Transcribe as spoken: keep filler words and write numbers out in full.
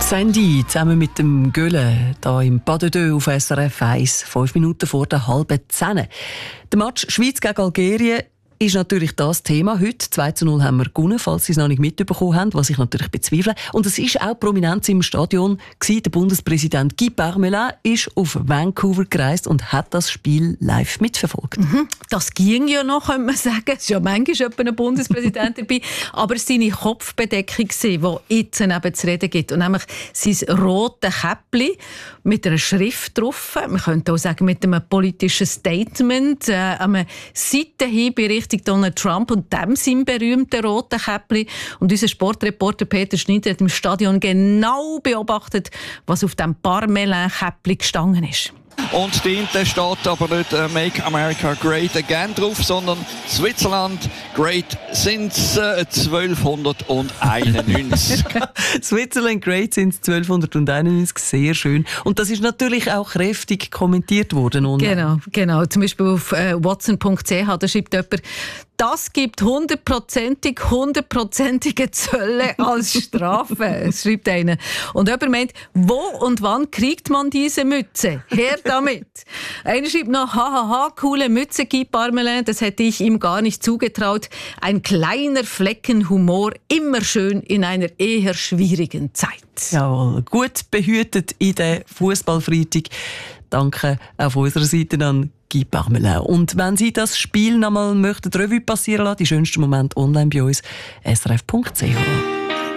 Sandy zusammen mit dem Gölle hier im Pas de Deux auf S R F eins, fünf Minuten vor der halben Zehn. Der Match Schweiz gegen Algerien ist natürlich das Thema heute. zwei zu null haben wir gewonnen, falls Sie es noch nicht mitbekommen haben, was ich natürlich bezweifle. Und es ist auch Prominenz im Stadion gewesen. Der Bundespräsident Guy Parmelin ist auf Vancouver gereist und hat das Spiel live mitverfolgt. Mhm. Das ging ja noch, könnte man sagen. Es ist ja manchmal ein Bundespräsident dabei. Aber es war seine Kopfbedeckung, die jetzt eben zu reden gibt. Und nämlich sein rotes Käppchen mit einer Schrift drauf. Man könnte auch sagen, mit einem politischen Statement, äh, einem Seitenhieb in Richtung Donald Trump und dem sein berühmten roten Käppchen. Und unser Sportreporter Peter Schneider hat im Stadion genau beobachtet, was auf dem Parmelin-Käppchen gestanden ist. Und dahinter steht aber nicht äh, «Make America Great Again» drauf, sondern «Switzerland Great since äh, zwölfhunderteinundneunzig». «Switzerland Great since zwölfhunderteinundneunzig», sehr schön. Und das ist natürlich auch kräftig kommentiert worden. Online. Genau, genau. Zum Beispiel auf äh, watson punkt c h, da schreibt jemand, das gibt hundertprozentig, hundertprozentige Zölle als Strafe, schreibt einer. Und jemand meint, wo und wann kriegt man diese Mütze? Her damit. Einer schreibt noch, hahaha, coole Mütze, Guy Parmelin, das hätte ich ihm gar nicht zugetraut. Ein kleiner Flecken Humor, immer schön in einer eher schwierigen Zeit. Jawohl, gut behütet in der Fußballfreitag. Danke auf unserer Seite an Guy Parmelin. Und wenn Sie das Spiel noch mal möchten, Revue passieren lassen, die schönsten Momente online bei uns, s r f punkt c h.